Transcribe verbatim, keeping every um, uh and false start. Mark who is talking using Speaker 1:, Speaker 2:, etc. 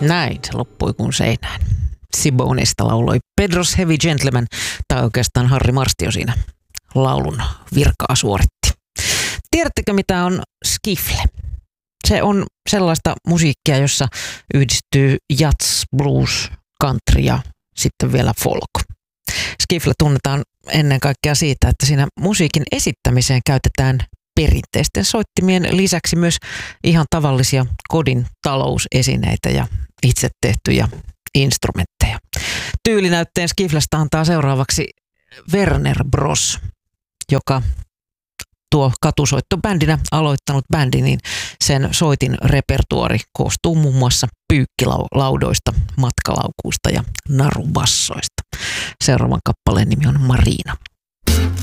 Speaker 1: Näin se loppui kuin seinään. Siboneysta lauloi Pedro's Heavy Gentleman, tai oikeastaan Harri Marstio siinä laulun virkaa suoritti. Tiedättekö mitä on skiffle? Se on sellaista musiikkia, jossa yhdistyy jazz, blues, country ja sitten vielä folk. Skiffle tunnetaan ennen kaikkea siitä, että siinä musiikin esittämiseen käytetään perinteisten soittimien lisäksi myös ihan tavallisia kodin talousesineitä ja itse tehtyjä instrumentteja. Tyylinäytteen Skifflestä antaa seuraavaksi Werner Bros, joka tuo katusoittobändinä aloittanut bändi, niin sen soitin repertuari koostuu muun muassa pyykkilaudoista, matkalaukuista ja narubassoista. Seuraavan kappaleen nimi on Marina.